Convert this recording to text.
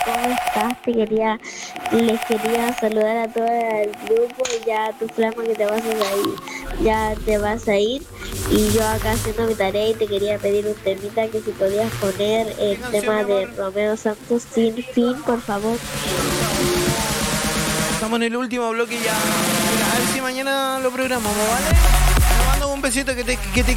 ¿cómo estás? Les quería saludar a todo el grupo. Ya tu flama que te vas a ir, ya te vas a ir. Y yo acá haciendo mi tarea y te quería pedir un temita que si podías poner ¿Qué el canción, mi tema de amor? Romeo Santos Sin Fin, por favor. Estamos en el último bloque ya. A ver si mañana lo programamos, ¿vale? Te mando un besito que te